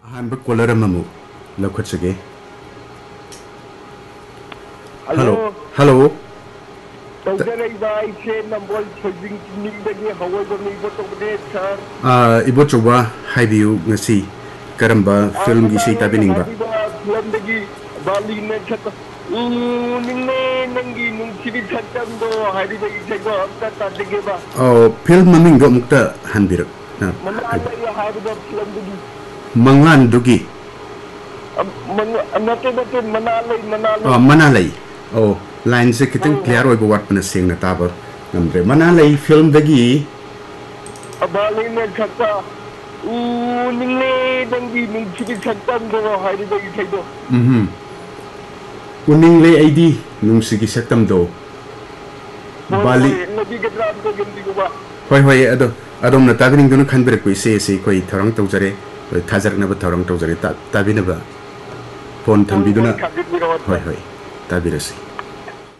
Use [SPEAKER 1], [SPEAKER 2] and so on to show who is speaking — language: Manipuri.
[SPEAKER 1] ꯑꯍꯥꯟꯕ ꯀꯣꯂꯔ ꯑꯃꯃꯨꯛ ꯂꯧꯈꯠꯆꯒꯦ. ꯍꯜꯂꯣ ꯍꯜꯂꯣ
[SPEAKER 2] ꯇꯧꯖꯔꯛꯏꯕ ꯑꯩꯁꯦ ꯅꯝꯕꯣꯜ ꯊꯣꯏꯕꯤꯡ ꯆꯤꯡꯅꯤꯡꯗꯒꯤ ꯍꯧꯑꯣꯏꯕ ꯏꯕꯣꯆꯧꯕꯅꯦ ꯁꯥꯔ.
[SPEAKER 1] ꯏꯕꯣꯆꯧꯕ ꯍꯥꯏꯕꯤꯌꯨ ꯉꯁꯤ ꯀꯔꯝꯕ ꯐꯤꯜꯝꯒꯤ ꯏꯁꯩ
[SPEAKER 2] ꯃꯅꯥꯂꯣꯏꯅ
[SPEAKER 1] ꯇꯥꯕꯤꯅꯤꯡꯕ?
[SPEAKER 2] ꯍꯥꯏꯔꯤꯕ ꯐꯤꯂꯝꯗꯒꯤ ꯕꯥꯂꯤꯅ ꯁꯛꯄ ꯎꯅꯤꯡꯂꯦ ꯅꯪꯒꯤ ꯅꯨꯡꯁꯤꯕꯤ ꯁꯛꯇꯝꯗꯣ ꯍꯥꯏꯔꯤꯕ ꯏꯁꯩꯗꯣ ꯑꯝꯇ ꯇꯥꯖꯒꯦꯕ.
[SPEAKER 1] ꯐꯤꯜꯝ ꯃꯃꯤꯡꯗꯣ ꯑꯃꯨꯛꯇ ꯍꯟꯕꯤꯔꯛ.
[SPEAKER 2] ꯃꯅꯥꯂꯩ ꯍꯥꯏꯔꯤꯕ ꯐꯤꯂꯝꯗꯨꯒꯤ.
[SPEAKER 1] ꯃꯉꯥꯟꯗꯨꯒꯤ.
[SPEAKER 2] ꯅꯠꯇꯦ ꯅꯠꯇꯦ ꯃꯅꯥꯂꯩ
[SPEAKER 1] ꯃꯅꯥꯂꯩ. ꯂꯥꯏꯟꯁꯦ ꯈꯤꯇꯪ ꯀ꯭ꯂꯤꯌꯥꯔ ꯑꯣꯏꯕ ꯋꯥꯠꯄꯅ ꯁꯦꯡꯅ ꯇꯥꯕ ꯉꯝꯗ꯭ꯔꯦ. ꯃꯅꯥꯂꯩ ꯐꯤꯜꯝꯗꯒꯤ
[SPEAKER 2] ꯕꯥꯂꯤꯅ ꯁꯛꯄ ꯎꯅꯤꯡꯂꯦ ꯅꯪꯒꯤ ꯅꯨꯡꯁꯤꯕꯤ ꯁꯛꯇꯝꯗꯣ ꯍꯥꯏꯔꯤꯕ ꯏꯁꯩꯗꯣ.
[SPEAKER 1] ꯎꯅꯤꯡꯂꯦ ꯑꯩꯗꯤ ꯅꯨꯡꯁꯤꯒꯤ ꯁꯛꯇꯝꯗꯣ.
[SPEAKER 2] ꯍꯣꯏ
[SPEAKER 1] ꯕꯥꯂꯤ.
[SPEAKER 2] ꯍꯣꯏ ꯂꯧꯕꯤꯒꯗ꯭ꯔꯥ ꯑꯝꯇ ꯌꯦꯡꯕꯤꯌꯨꯕ.
[SPEAKER 1] ꯍꯣꯏ ꯍꯣꯏ ꯑꯗꯣ ꯑꯗꯣꯝꯅ ꯇꯥꯕꯤꯅꯤꯡꯗꯨꯅ ꯈꯟꯕꯤꯔꯛꯄ ꯏꯁꯩ ꯑꯁꯤ ꯑꯩꯈꯣꯏ ꯊꯧꯔꯥꯡ ꯇꯧꯖꯔꯦ. ꯊꯥꯖꯔꯛꯅꯕ ꯊꯧꯔꯥꯡ ꯇꯧꯖꯔꯦ. ꯇꯥꯕꯤꯅꯕ ꯐꯣꯟ
[SPEAKER 2] ꯍꯣꯏ ꯍꯣꯏ
[SPEAKER 1] ꯊꯝꯕꯤꯗꯨꯅ
[SPEAKER 2] ꯊꯥꯖꯟꯕꯤꯔꯛꯑꯣ
[SPEAKER 1] ꯍꯣꯏ
[SPEAKER 2] ꯁꯥꯔ.
[SPEAKER 1] ꯍꯣꯏ ꯇꯥꯕꯤꯔꯁꯤ.